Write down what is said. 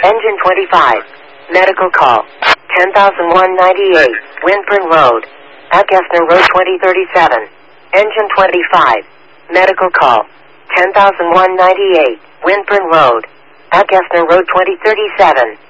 Engine 25. Medical call. 10,198. Winburn Road. Agessner Road 2037. Engine 25. Medical call. 10,198. Winburn Road. Agessner Road 2037.